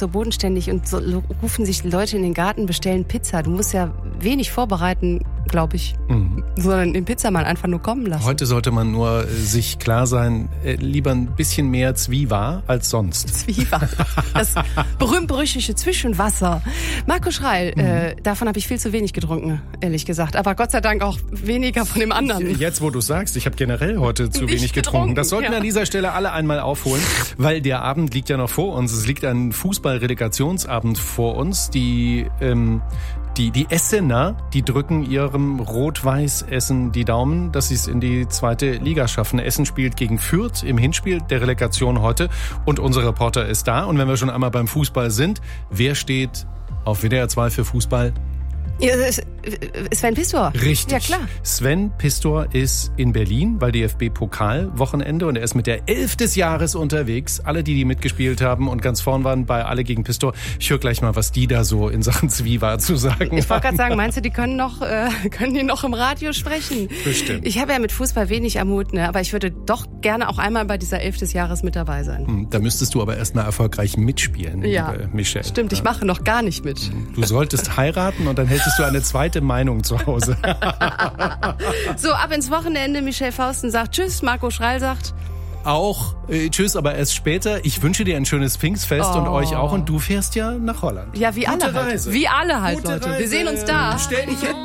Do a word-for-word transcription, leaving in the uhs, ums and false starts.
so bodenständig und so rufen sich Leute in den Garten, bestellen Pizza. Du musst ja wenig vorbereiten, glaube ich, mhm. sondern den Pizzamann einfach nur kommen lassen. Heute sollte man nur äh, sich klar sein, äh, lieber ein bisschen mehr Zwiewa als sonst. Zwiewa, das berühmt-berüchtigte Zwischenwasser. Marco Schreil, mhm. äh, davon habe ich viel zu wenig getrunken, ehrlich gesagt. Aber Gott sei Dank auch weniger von dem anderen. Jetzt, wo du sagst, ich habe generell heute zu Nicht wenig getrunken. getrunken. Das sollten wir ja. an dieser Stelle alle einmal aufholen, weil der Abend liegt ja noch vor uns. Es liegt ein Fußball-Relegationsabend vor uns. Die ähm, Die, die Essener, die drücken ihrem Rot-Weiß-Essen die Daumen, dass sie es in die zweite Liga schaffen. Essen spielt gegen Fürth im Hinspiel der Relegation heute und unser Reporter ist da. Und wenn wir schon einmal beim Fußball sind, wer steht auf W D R zwei für Fußball? Ja, Sven Pistor. Richtig. Ja, klar. Sven Pistor ist in Berlin, weil D F B-Pokal-Wochenende und er ist mit der Elf des Jahres unterwegs. Alle, die die mitgespielt haben und ganz vorn waren bei Alle gegen Pistor. Ich höre gleich mal, was die da so in Sachen Zwiewa zu sagen Ich wollte gerade haben. sagen, meinst du, die können noch, äh, können die noch im Radio sprechen? Bestimmt. Ich habe ja mit Fußball wenig am Hut, ne? Aber ich würde doch gerne auch einmal bei dieser Elf des Jahres mit dabei sein. Da müsstest du aber erst mal erfolgreich mitspielen, ja. liebe Michelle. Stimmt, ich mache noch gar nicht mit. Du solltest heiraten und dann hättest du eine zweite Meinung zu Hause. So, ab ins Wochenende. Michelle Fausten sagt Tschüss, Marco Schreil sagt Auch äh, tschüss, aber erst später. Ich wünsche dir ein schönes Pfingstfest oh. und euch auch. Und du fährst ja nach Holland. ja, wie Gute alle halt. Reise. Wie alle halt, Gute Leute. Reise. Wir sehen uns da. Stell dich hin.